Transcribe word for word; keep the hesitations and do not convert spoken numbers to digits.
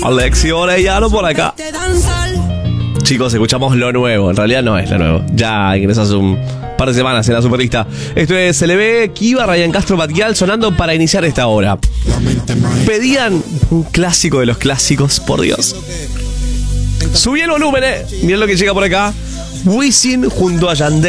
Alexi Orellano por acá. Chicos, escuchamos lo nuevo. En realidad no es lo nuevo. Ya ingresó hace un par de semanas en la superlista. Esto es C L B, Kiva, Ryan Castro, Batial, sonando para iniciar esta hora. Pedían un clásico de los clásicos, por Dios. Subí el volumen, eh. Miren lo que llega por acá. Wisin junto a Yandel.